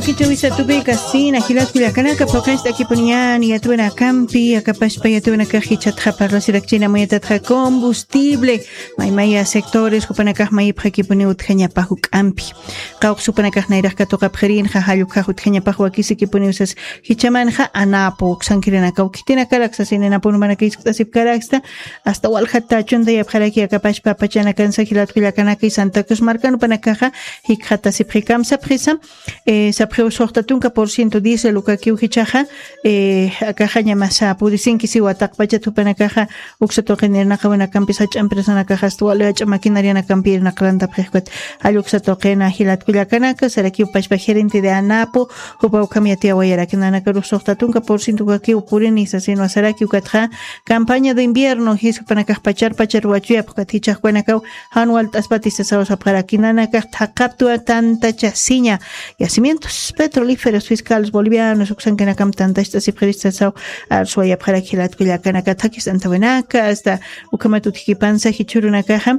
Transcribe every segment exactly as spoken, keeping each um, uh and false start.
Kichawisa tupi kasina hilat kuliakana kapokas taki ponian y atuena campi akapash pa atuena kajichat japarla sirakchina moyatat combustible may maya sectores kupanakaj may prakipuni utjanya pahu campi qauk supanakaj nairaj katoqa pjerin jahalu kajut janya pahu akisi kipuni usas hichamanja anapo sankirena kaukitina kalaxa sinena ponu manakis tasip kalaxta hasta walhata chunda yapjaraki akapash pa pachana kansa hilat kuliakana ki Santa Cruz marcano panakaja hikjata siprikam saprisa eh Preusohtatunka por ciento dice lo que aquí ujichaja eh akaja llamasa pudisin que si watak pacha tupana caja uxato generna buena campisa empresa na caja estuale a maquinaria na campir na planta prejquet aluxato qena hilat kuliakana ka saraki upashpa gerente de Anapo upa ukamiatia wayara que nana karusohtatunka por ciento que aquí upurini sasino saraki ukatja campaña de invierno hisu pana pachar pachar wachuya pakaticha buena kau anual taspatis sa para kinana ka takaptua tanta chasiña yacimientos petrolíferos fiscales bolivianos uxan que nakam tanta estas y previstas al suaya para que la tuya takis antawenaka hasta ukamatu tikipansa hichuruna caja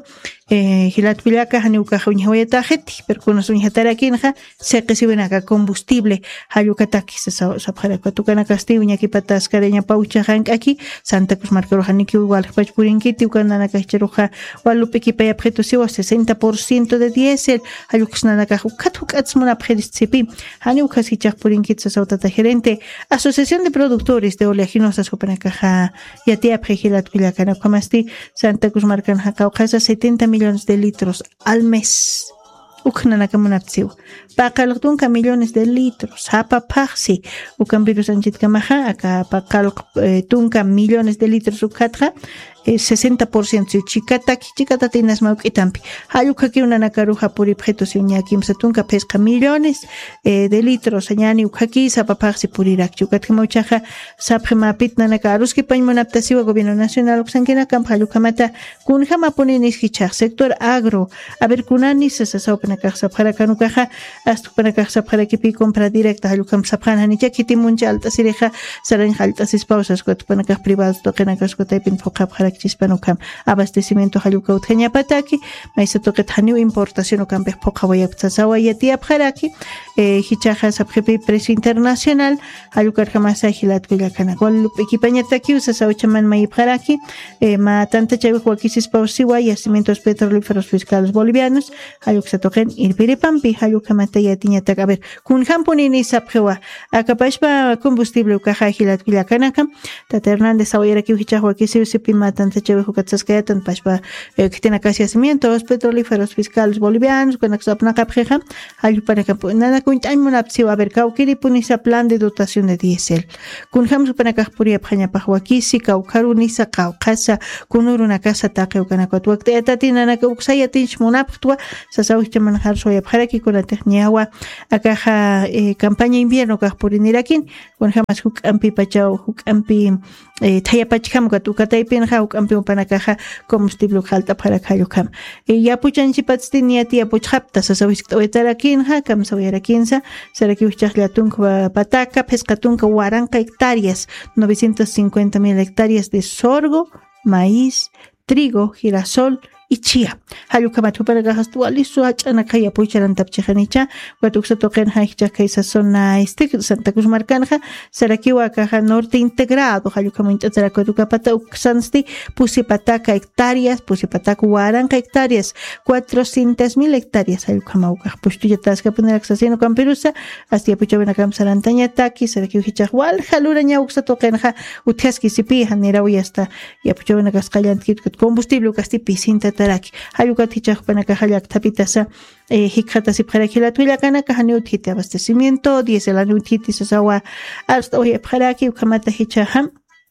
eh hilat pilaka hani ukaja uñaweta jeti pero con su ñatarakinja se reciben acá combustible hayukatakis sa sa para katukana castillo ñaki patas careña paucha aquí Santa Cruz marcaro haniki igual pach purinkiti ukana kachiruja walupiki paya preto siwa sesenta por ciento de diésel hayuksnana caja ukatukatsmuna prediscipi hani ukasichak purinkitsa sautata gerente Asociación de Productores de Oleaginosas Copanakaja yatia prehilat pilaka na kamasti Santa Cruz marcan hakauja setenta millones de litros al mes. Uknana kamunapsiu. Pakaltunka millones de litros. Hapa paxi. Ukan virus anchit kamaja. Aka pakaltunka millones de litros ukatra. sesenta por ciento chicataki chicatatinas mauquitampi hayuka que una nakaruja por objetos ñaki msatunka pesca millones eh, de litros añani ukaki sapapaxi por irak chukat mauchaja saprema pitna nakarus que pañmonaptasiwa gobierno nacional uksankina kam hayuka mata kunjama poninis hichaj sector agro a ver kunani se sasopna kaxa para kanukaja hasta para kaxa para que pi compra directa hayukam saprana ni yakiti muncha alta sireja saran altas pausas kot para kas privados toqena kas kotay pin foqa para chispanukam abastecimiento haluka utjanya pataki maisa toqet haniu importación ukam pe poqa wayaptsasawa yatia pjaraki eh hichaja sabjepi precio internacional haluka jamasa hilat kullakana wal equipañataki usasawa chaman may pjaraki eh ma tanta chawi huakisis pausiwa yacimientos petrolíferos fiscales bolivianos haluksa toqen irpiripampi haluka mataya tiñatak a ver kun hampunini sabjewa akapashpa combustible ukaja hilat kullakana kam Tata Hernández sawayaraki hichaja huakisi usipima tanta chévere jucatzascayatan pashpa que tiene casi yacimientos petrolíferos fiscales bolivianos con axapna capjeja ayu para que nada con munapsiu a ver kaukiri punisa plan de dotación de diésel kun hams para kahpuria phanya pahwakisi kaukarunisa kaukasa kunuru na casa taqeu kana kwatwakte atatina na kauksayati munaptwa sasawich manjar soya pharaki con la techniawa akaja campaña invierno kahpurinirakin kun hams huk ampi pachau huk ampi thayapachkam katukataypin huk ampi panakaja combustible halta para kayukam ya puchanchi patstiniati apuchapta sasawich tawetarakin ha kam sawerakinsa seraki uchachlatunka pataka pescatunka waranka hectáreas novecientas cincuenta mil hectáreas de sorgo maíz trigo girasol y chía hayukamatu para gajas tualisu achana kaya pucharan tapchanicha watuksa toqen haicha kaisa zona este Santa Cruz marcanja seraki wakaja norte integrado hayukamunta tarakotuka pata uksansti pusipataka hectáreas pusipataka waranka hectáreas cuatrocientas mil hectáreas hayukamauka pushtuya taska poner aksasino camperusa hasta puchavena kam sarantaña taki seraki hichawal haluraña uksa toqenja uthaski sipi hanera uyasta ya puchavena kasqallantkit combustible kasti pisinta taraki hayuka tichaq panakajallak tapitasa eh hikjata sipjaraki tuya kana kahani uthite abastecimiento diésel anu uthite sasawa hasta hoy pjaraki ukamata hichaham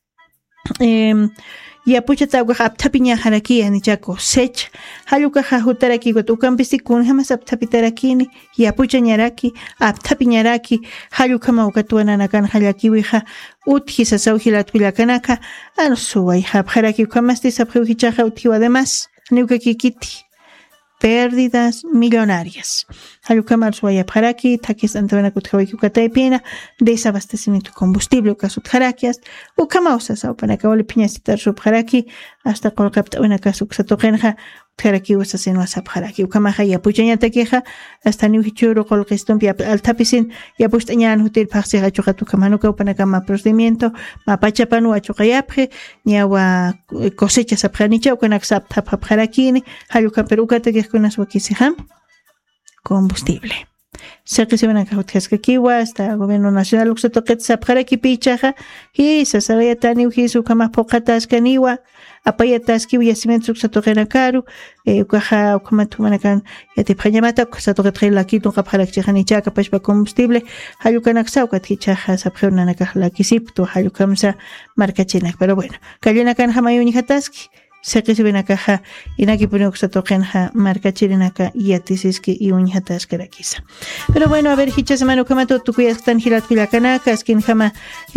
eh ya puchata uga aptapiña haraki ani chako sech hayuka hajutaraki gotukampisi kun hamas aptapitaraki ya puchañaraki aptapiñaraki hayuka maukatuana nakan hayaki wija uthi sasawhilat pilakanaka ansuway habharaki ukamasti sabhuhichaja uthiwa además niuka kikiti pérdidas millonarias. Hayukamar suaya paraki, takis antavana kutjawiki ukataipina, desabastecimiento de combustible, ukasut harakias, ukamausas au panakawali piñasitar sub haraki, hasta kolkapta una kasuk satokenja, utjaraki usaseno asapjaraki ukamaja yapuchañata queja hasta ni hichuro colquiston pia altapisin yapustañan hutil paxiga chukatu kamanuka upanakama procedimiento mapachapanu achukayapje niawa cosecha sapjanicha ukanak sap tapapjarakini hayuka perukata quejkunas wakisiham combustible. Se que se van a Cajautjascaquiwa, hasta el gobierno nacional, lo que se toca es para que pichaja, y se sabe tan y su cama pocatas caniwa, apayatas que yacimientos que se toquen a caro, eh, caja o como tu manacan, ya te payamata, que se toca traer la quito, para que se nicha, capaz para combustible, hayukan axau, que te chaja, se aprendan a caja la quisipto, hayukamsa, marca china, pero bueno, cayena can jamayuni hataski. Se que se ven acá ja y aquí ponemos que toquen ja marca chirinaka y atisis que y unjatas que quizá. Pero bueno, a ver, hicha semana como todo tu cuidas tan girat que la canaka es quien jama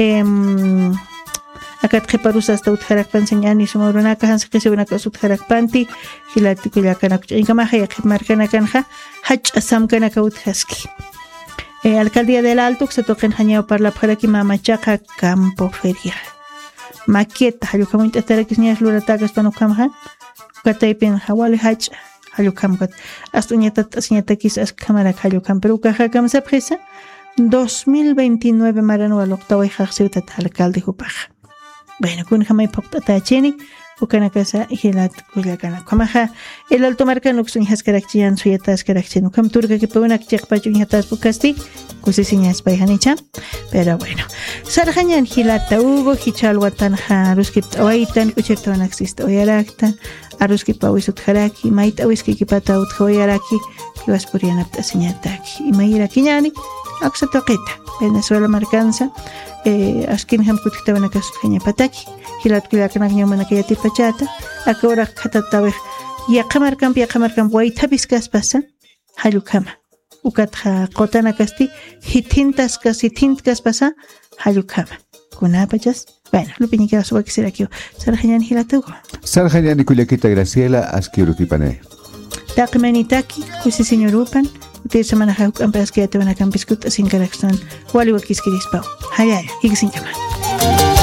em acá te preparas hasta utjarak panseñan y sumorona que se que se ven acá utjarak panti gilat que la canaka en cama ja que marca na canja hach asam canaka utjaski. Eh, alcaldía del Alto que se toquen jañao para la para que mamachaca campo ferial. Maqueta, hayukam intentara que señas luratagas para no camjar, cataipen hawali hach, hayukam cat, hasta uñeta, señata quizás cámara hayukam, pero cajacam se presa, dos mil veintinueve marano al octavo y jaxeuta alcalde jupaja. Bueno, con jamai pocta tacheni, ukana casa y gelat kuyakana. Kamaja, el alto marca no son hijas caractian, suyetas caractian, ukam turca que pone una chakpachu y hatas pucasti, kusi señas paihanicha. Pero bueno, sarjañan hilata hugo, hichalwatan ha, ruskip awaitan, kuchektawan existe oyaraktan, a ruskip awisut haraki, maita whisky kipata ut hoyaraki, que vas por yanapta señataki, y maira kiñani, aksa toqueta, Venezuela marcanza, eh, askin ham kutiktawana kasutjaña pataki, hilat kuyakan ñawmana kayati pachata, akora katatawej, yaqamarkampi yaqamarkampi waytapis kaspasa, hallukama. Ukatja qotana kasti hitintas kasi tintas pasa hayukama kunapachas bueno lupiñi que suba que será que sarjañan hilatugo sarjañan nikulakita Graciela askiurukipane taqmanitaki kusi señorupan uti semana haukan pas que te van a campiscut sin caraxan wali wakiskiris pau hayaya higisin kama